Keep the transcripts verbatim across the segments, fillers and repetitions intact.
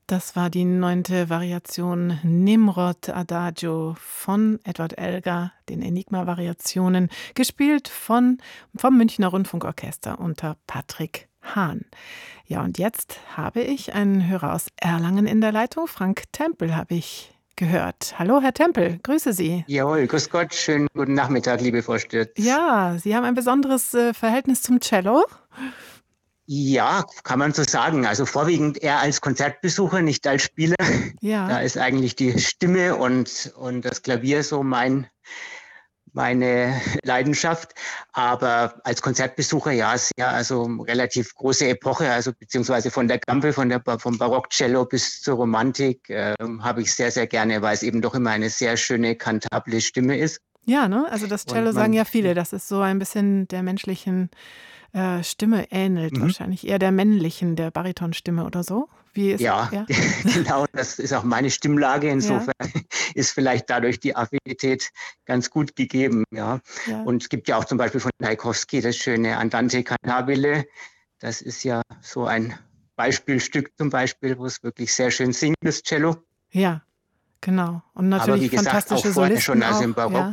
Das war die neunte Variation Nimrod Adagio von Edward Elgar, den Enigma-Variationen, gespielt von, vom Münchner Rundfunkorchester unter Patrick Hahn. Ja, und jetzt habe ich einen Hörer aus Erlangen in der Leitung. Frank Tempel habe ich gehört. Hallo, Herr Tempel, grüße Sie. Jawohl, grüß Gott, schönen guten Nachmittag, liebe Frau Stürz. Ja, Sie haben ein besonderes äh, Verhältnis zum Cello. Ja, kann man so sagen. Also vorwiegend eher als Konzertbesucher, nicht als Spieler. Ja. Da ist eigentlich die Stimme und, und das Klavier so mein, meine Leidenschaft. Aber als Konzertbesucher, ja, sehr, also relativ große Epoche, also beziehungsweise von der Gambe, von der, vom Barockcello bis zur Romantik, äh, habe ich sehr, sehr gerne, weil es eben doch immer eine sehr schöne, kantable Stimme ist. Ja, ne? Also das Cello Und sagen man, ja viele, dass es so ein bisschen der menschlichen äh, Stimme ähnelt, mhm. wahrscheinlich eher der männlichen, der Baritonstimme oder so. Wie ist Ja, ja? genau, das ist auch meine Stimmlage. Ja, Insofern ist vielleicht dadurch die Affinität ganz gut gegeben. Ja. ja. Und es gibt ja auch zum Beispiel von Tchaikovsky das schöne Andante cantabile. Das ist ja so ein Beispielstück zum Beispiel, wo es wirklich sehr schön singt, das Cello. Ja, genau. Und Aber natürlich wie gesagt, auch fantastische vorher Solisten schon, also auch, im Barock. ja.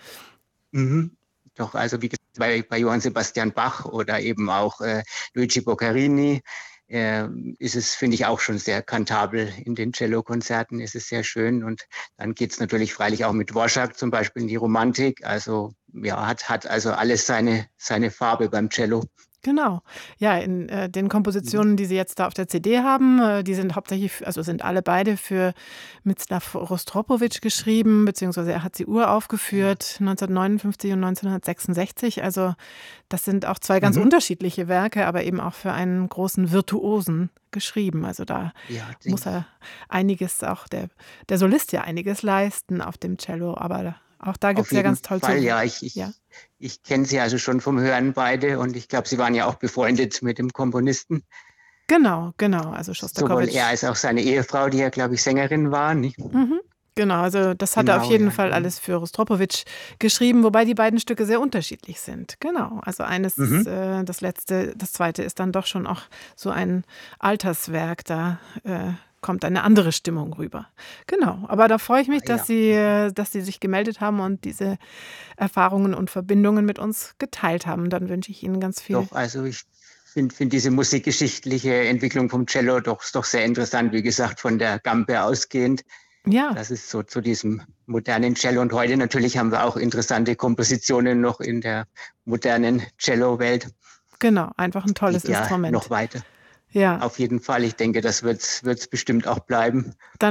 Mhm. Doch, also wie gesagt, bei, bei Johann Sebastian Bach oder eben auch äh, Luigi Boccherini äh, ist es, finde ich, auch schon sehr kantabel. In den Cellokonzerten ist es sehr schön. Und dann geht's natürlich freilich auch mit Dvorak zum Beispiel in die Romantik. Also ja, hat, hat also alles seine, seine Farbe beim Cello. Genau. Ja, in äh, den Mhm. Kompositionen, die Sie jetzt da auf der C D haben, äh, die sind hauptsächlich, f- also sind alle beide für Miroslav Rostropovich geschrieben, beziehungsweise er hat sie Ja. uraufgeführt, neunzehnhundertneunundfünfzig und neunzehnhundertsechsundsechzig. Also das sind auch zwei ganz Mhm. unterschiedliche Werke, aber eben auch für einen großen Virtuosen geschrieben. Also da Ja, muss denke er ich. einiges, auch der, der Solist ja einiges leisten auf dem Cello, aber auch da gibt Auf es ja jeden ganz toll Fall, zu, ja. Ich, ja. ich, ich kenne sie also schon vom Hören beide und ich glaube, sie waren ja auch befreundet mit dem Komponisten. Genau, genau. Also Sowohl er Schostakowitsch. als auch seine Ehefrau, die ja, glaube ich, Sängerin war, nicht? Mhm. Genau, also das hat er auf Genau, jeden ja. Fall Mhm. alles für Rostropovich geschrieben, wobei die beiden Stücke sehr unterschiedlich sind. Genau, also eines ist Mhm. äh, das letzte, das zweite ist dann doch schon auch so ein Alterswerk, da äh, kommt eine andere Stimmung rüber. Genau, aber da freue ich Ah, mich, dass ja. Sie, Mhm. äh, dass Sie sich gemeldet haben und diese Erfahrungen und Verbindungen mit uns geteilt haben. Dann wünsche ich Ihnen ganz viel. Doch, also ich finde find diese musikgeschichtliche Entwicklung vom Cello doch, ist doch sehr interessant, wie gesagt, von der Gambe ausgehend. Ja, Das ist so zu diesem modernen Cello. Und heute natürlich haben wir auch interessante Kompositionen noch in der modernen Cello-Welt. genau, einfach ein tolles Geht ja noch Instrument. weiter. Ja, Auf jeden Fall. Ich denke, das wird es bestimmt auch bleiben. dann